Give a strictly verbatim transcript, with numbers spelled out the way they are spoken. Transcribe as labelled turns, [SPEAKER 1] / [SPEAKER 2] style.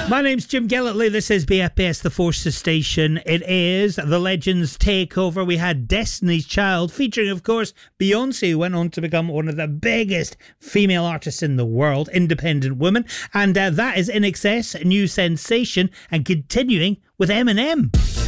[SPEAKER 1] My name's Jim Gellertley. This is B F B S The Forces Station. It is The Legends Takeover. We had Destiny's Child featuring, of course, Beyonce, who went on to become one of the biggest female artists in the world, independent woman. And uh, that is I N X S, New Sensation, and continuing with Eminem.